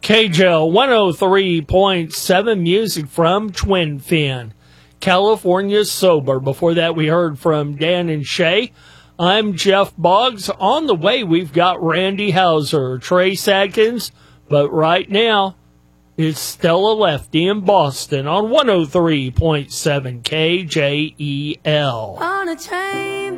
KJL 103.7 music from Twin Fin. California Sober. Before that, we heard from Dan and Shay. I'm Jeff Boggs. On the way, we've got Randy Hauser, Trace Adkins, but right now, it's Stella Lefty in Boston on 103.7 KJEL. On a train.